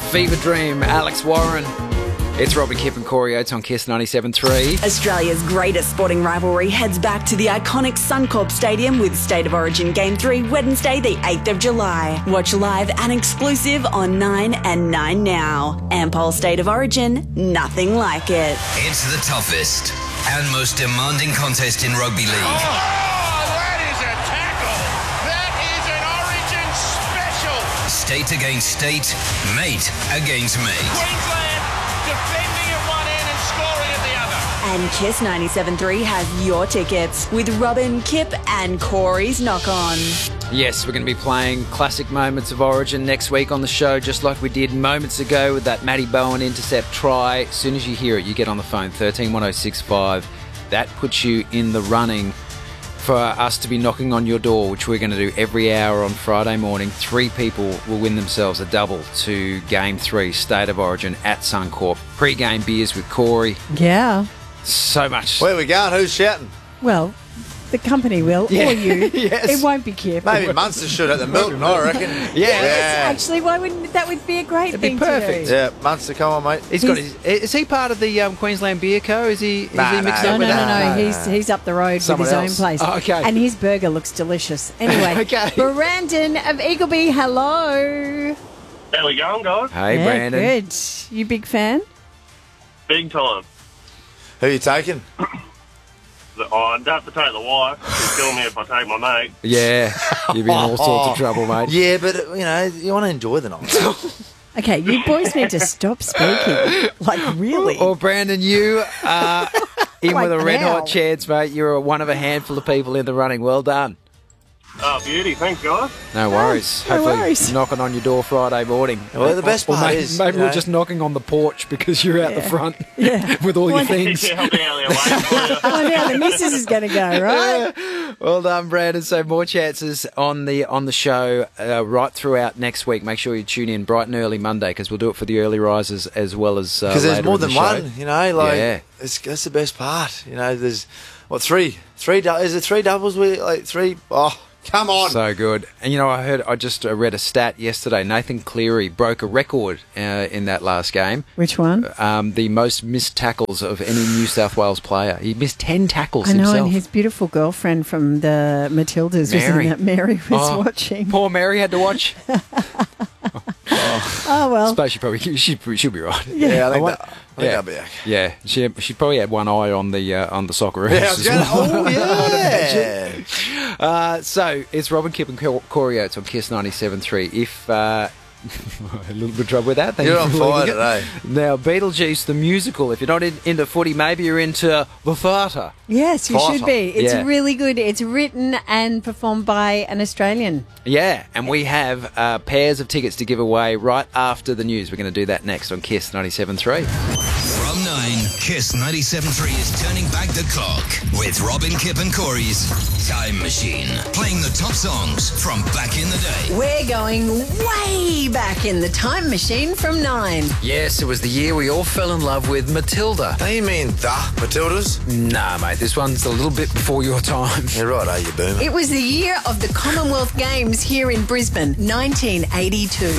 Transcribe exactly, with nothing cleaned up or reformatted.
Fever Dream, Alex Warren. It's Robin, Kip and Corey Oates on Kiss ninety-seven three. Australia's greatest sporting rivalry heads back to the iconic Suncorp Stadium with State of Origin Game three Wednesday the eighth of July. Watch live and exclusive on Nine and Nine Now. Ampol State of Origin, nothing like it. It's the toughest and most demanding contest in rugby league. Oh, that is a tackle. That is an Origin special. State against state, mate against mate. Queensland defending at one end and scoring at the other. And Kiss ninety-seven three has your tickets with Robin, Kip and Corey's Knock On. Yes, we're going to be playing classic moments of Origin next week on the show, just like we did moments ago with that Matty Bowen intercept try. As soon as you hear it, you get on the phone, one three one oh six five. That puts you in the running for us to be knocking on your door, which we're going to do every hour on Friday morning. Three people will win themselves a double to Game three, State of Origin at Suncorp. Pre-game beers with Corey. Yeah. So much. Where are we going? Who's shouting? Well, the company will, Yeah. or you. Yes. It won't be Kip. Maybe Munster should at the Milton, I reckon. Yeah. Yeah. Actually, why wouldn't that would be a great It'd be thing perfect. to do? Yeah, Munster, come on, mate. He's got his, is he part of the um, Queensland Beer Co? Is he, is Nah, he mixed nah, No, up no, with no, that? no. He's he's up the road Someone with his else. own place. Oh, okay. And his burger looks delicious. Anyway, Okay. Brandon of Eagleby, hello. How we going, guys? Hey, Yeah, Brandon. good. You big fan? Big time. Who are you taking? Oh, I'd have to take the wife. She'd kill me if I take my mate. Yeah, you'd be in all sorts of trouble, mate. Yeah, but, you know, you want to enjoy the night. Okay, you boys need to stop speaking. Like, really? Well, Brandon, you are in Like with a red now. hot chance, mate. You're one of a handful of people in the running. Well done. Oh, beauty. Thanks, guys. No worries. no Hopefully worries. knocking on your door Friday morning. Well, the best Or part maybe, is, maybe you we're know- just knocking on the porch because you're out the front Yeah. with all your Well, things. Yeah, I'll be out there waiting for you. Oh, now the missus is going to go, right? Well done, Brandon. So more chances on the on the show uh, right throughout next week. Make sure you tune in bright and early Monday because we'll do it for the early risers as well as uh, Because there's later more in the than show. one, you know, like, Yeah. it's, that's the best part. You know, there's, what, three? Three, dou- is it three doubles with, like, three? Oh, come on. So good. And you know, I heard, I just uh, read a stat yesterday. Nathan Cleary broke a record uh, in that last game. Which one? Um, the most missed tackles of any New South Wales player. He missed ten tackles I know, himself. and his beautiful girlfriend from the Matildas was Mary. in that. Mary was Oh, watching. Poor Mary had to watch. Oh, well. Suppose she probably she she'll be right. Yeah, I think, I that, I think yeah. I'll be okay. Yeah, she she probably had one eye on the uh, on the soccer. Yeah, I was as gonna- well. oh, yeah. Uh, so it's Robin, Kip and Cor- Corey Oates on Kiss ninety-seven three. If uh, a little bit of trouble with that, thank You're you on for fire leaving it. today. Now, Beetlejuice the musical. If you're not in, into footy, maybe you're into the theatre. Yes, you Fighter. should be. It's Yeah. really good. It's written and performed by an Australian. Yeah, and we have uh, pairs of tickets to give away right after the news. We're going to do that next on Kiss ninety-seven three. From nine, Kiss ninety-seven three is turning back the clock with Robin, Kip and Corey's Time Machine. Playing the top songs from back in the day. We're going way back in the time machine from Nine. Yes, it was the year we all fell in love with Matilda. Don't you mean the Matildas? Nah, mate, this one's a little bit before your time. You're right, are you, boomer? It was the year of the Commonwealth Games here in Brisbane, nineteen eighty-two.